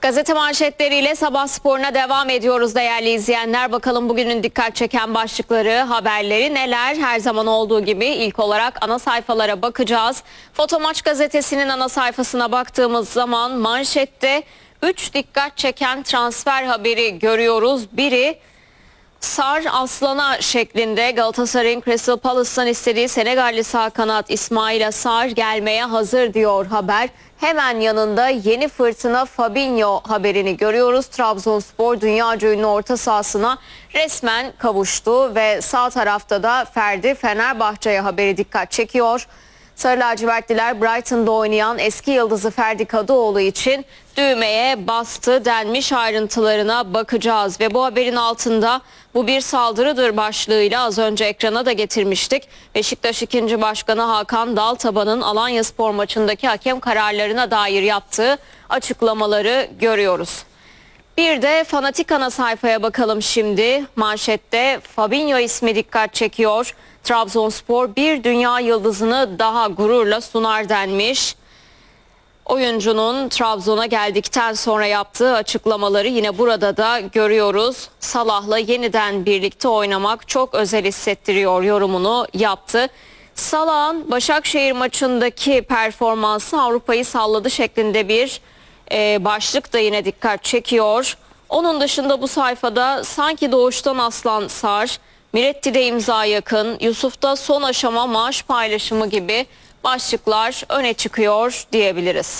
Gazete manşetleriyle sabah sporuna devam ediyoruz değerli izleyenler. Bakalım bugünün dikkat çeken başlıkları, haberleri neler? Her zaman olduğu gibi ilk olarak ana sayfalara bakacağız. Fotomaç gazetesinin ana sayfasına baktığımız zaman manşette 3 dikkat çeken transfer haberi görüyoruz. Biri Sar Aslan'a şeklinde. Galatasaray'ın Crystal Palace'tan istediği Senegalli sağ kanat İsmaila Sarr gelmeye hazır diyor haber. Hemen yanında yeni fırtına Fabinho haberini görüyoruz. Trabzonspor dünyaca ünlü orta sahasına resmen kavuştu ve sağ tarafta da Ferdi Fenerbahçe'ye haberi dikkat çekiyor. Sarı lacivertliler Brighton'da oynayan eski yıldızı Ferdi Kadıoğlu için düğmeye bastı denmiş, ayrıntılarına bakacağız. Ve bu haberin altında bu bir saldırıdır başlığıyla az önce ekrana da getirmiştik. Beşiktaş 2. Başkanı Hakan Daltaban'ın Alanyaspor maçındaki hakem kararlarına dair yaptığı açıklamaları görüyoruz. Bir de Fanatik ana sayfaya bakalım şimdi. Manşette Fabinho ismi dikkat çekiyor. Trabzonspor bir dünya yıldızını daha gururla sunar denmiş. Oyuncunun Trabzon'a geldikten sonra yaptığı açıklamaları yine burada da görüyoruz. Salah'la yeniden birlikte oynamak çok özel hissettiriyor yorumunu yaptı. Salah'ın Başakşehir maçındaki performansı Avrupa'yı salladı şeklinde bir başlık da yine dikkat çekiyor. Onun dışında bu sayfada sanki doğuştan aslan Sarr, Miretti'de imza yakın, Yusuf'ta son aşama maaş paylaşımı gibi başlıklar öne çıkıyor diyebiliriz.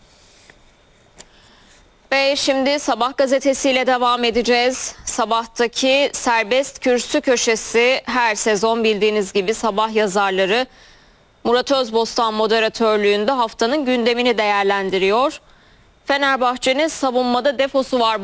Ve şimdi Sabah gazetesiyle devam edeceğiz. Sabah'taki serbest kürsü köşesi her sezon bildiğiniz gibi Sabah yazarları Murat Özbostan moderatörlüğünde haftanın gündemini değerlendiriyor. Fenerbahçe'nin savunmada defosu var